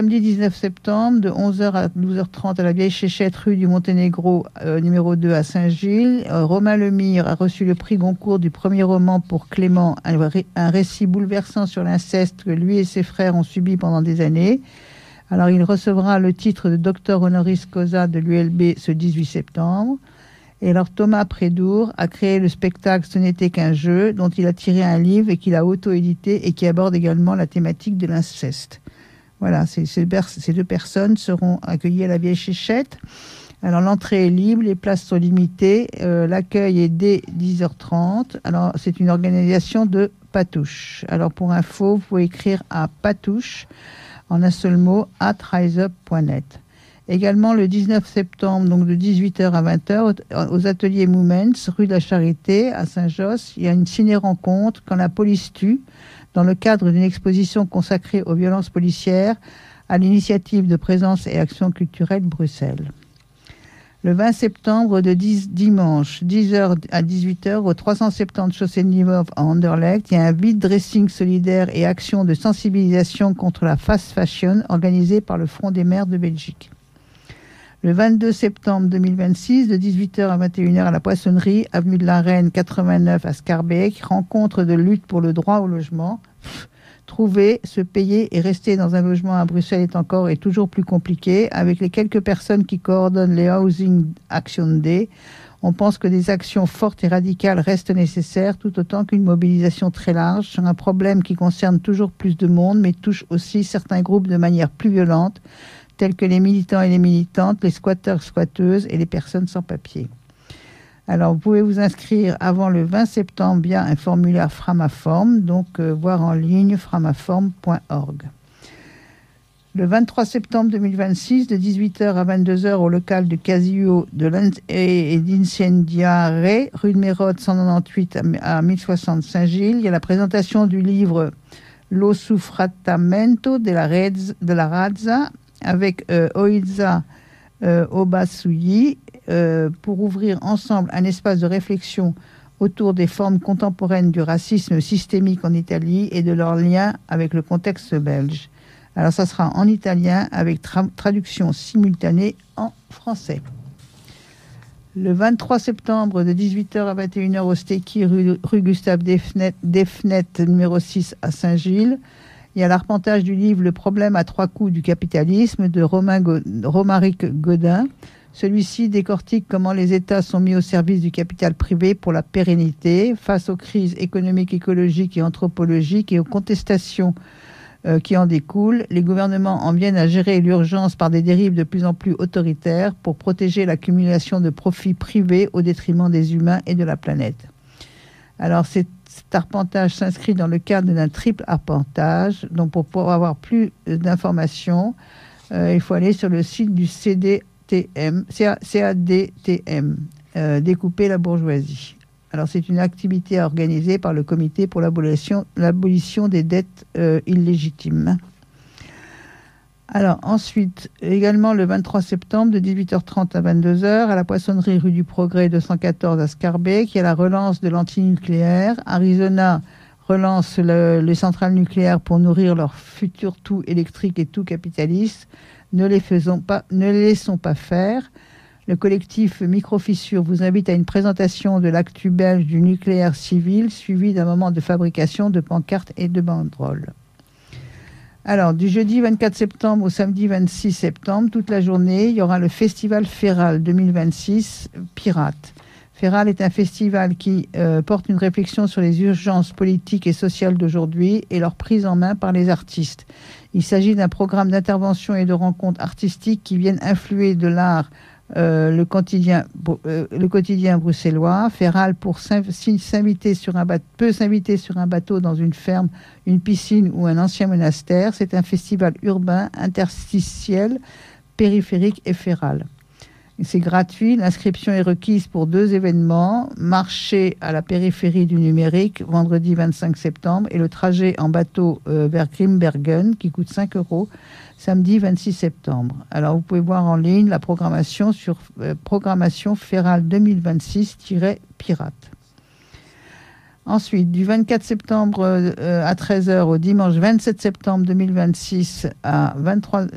Samedi 19 septembre, de 11h à 12h30 à la Vieille Chéchette, rue du Monténégro, numéro 2 à Saint-Gilles. Romain Lemire a reçu le prix Goncourt du premier roman pour Clément, un récit bouleversant sur l'inceste que lui et ses frères ont subi pendant des années. Alors, il recevra le titre de docteur honoris causa de l'ULB ce 18 septembre. Et alors, Thomas Prédour a créé le spectacle Ce n'était qu'un jeu, dont il a tiré un livre et qu'il a auto-édité et qui aborde également la thématique de l'inceste. Voilà, ces deux personnes seront accueillies à la Vieille Chéchette. Alors, l'entrée est libre, les places sont limitées. L'accueil est dès 10h30. Alors, c'est une organisation de Patouche. Alors, pour info, vous pouvez écrire à Patouche, en un seul mot, @riseup.net. Également, le 19 septembre, donc de 18h à 20h, aux ateliers Moumens, rue de la Charité, à Saint-Josse, il y a une ciné-rencontre Quand la police tue, dans le cadre d'une exposition consacrée aux violences policières à l'initiative de Présence et Action culturelle Bruxelles. Le 20 septembre, dimanche, 10h à 18h, au 370 chaussée de Nivelles à Anderlecht, il y a un vide dressing solidaire et action de sensibilisation contre la fast fashion organisé par le Front des maires de Belgique. Le 22 septembre 2026, de 18h à 21h à la Poissonnerie, avenue de la Reine 89 à Scarbeck, rencontre de lutte pour le droit au logement. Trouver, se payer et rester dans un logement à Bruxelles est encore et toujours plus compliqué. Avec les quelques personnes qui coordonnent les Housing Action Day, on pense que des actions fortes et radicales restent nécessaires, tout autant qu'une mobilisation très large sur un problème qui concerne toujours plus de monde, mais touche aussi certains groupes de manière plus violente, tels que les militants et les militantes, les squatteurs, squatteuses et les personnes sans papier. Alors, vous pouvez vous inscrire avant le 20 septembre via un formulaire Framaform, donc voir en ligne framaform.org. Le 23 septembre 2026, de 18h à 22h au local de Casio et d'Incendiare, rue de Mérode 198 à 1060 Saint-Gilles, il y a la présentation du livre Lo Suffrattamento de la Razza, avec Oiza Obasuyi, pour ouvrir ensemble un espace de réflexion autour des formes contemporaines du racisme systémique en Italie et de leur lien avec le contexte belge. Alors ça sera en italien avec traduction simultanée en français. Le 23 septembre, de 18h à 21h au Stéki, rue Gustave Defnet, numéro 6 à Saint-Gilles, il y a l'arpentage du livre Le problème à trois coups du capitalisme de Romaric Godin. Celui-ci décortique comment les États sont mis au service du capital privé pour la pérennité face aux crises économiques, écologiques et anthropologiques et aux contestations qui en découlent. Les gouvernements en viennent à gérer l'urgence par des dérives de plus en plus autoritaires pour protéger l'accumulation de profits privés au détriment des humains et de la planète. Alors, cet arpentage s'inscrit dans le cadre d'un triple arpentage. Donc, pour pouvoir avoir plus d'informations, il faut aller sur le site du CADTM, Découper la bourgeoisie. Alors, c'est une activité organisée par le Comité pour l'abolition des dettes illégitimes. Alors, ensuite, également le 23 septembre, de 18h30 à 22h, à la Poissonnerie rue du Progrès 214 à Scarbeck, il y a la relance de l'antinucléaire. Arizona relance les centrales nucléaires pour nourrir leur futur tout électrique et tout capitaliste. Ne les laissons pas faire. Le collectif Microfissure vous invite à une présentation de l'actu belge du nucléaire civil, suivi d'un moment de fabrication de pancartes et de banderoles. Alors, du jeudi 24 septembre au samedi 26 septembre, toute la journée, il y aura le festival Féral 2026 Pirate. Féral est un festival qui porte une réflexion sur les urgences politiques et sociales d'aujourd'hui et leur prise en main par les artistes. Il s'agit d'un programme d'intervention et de rencontres artistiques qui viennent influer de l'art le quotidien bruxellois. Féral peut s'inviter sur un bateau dans une ferme, une piscine ou un ancien monastère. C'est un festival urbain, interstitiel, périphérique et féral. C'est gratuit. L'inscription est requise pour 2 événements. Marché à la périphérie du numérique, vendredi 25 septembre, et le trajet en bateau vers Grimbergen, qui coûte 5 €, samedi 26 septembre. Alors, vous pouvez voir en ligne la programmation sur programmation Féral 2026-Pirate. Ensuite, du 24 septembre à 13h au dimanche 27 septembre 2026 à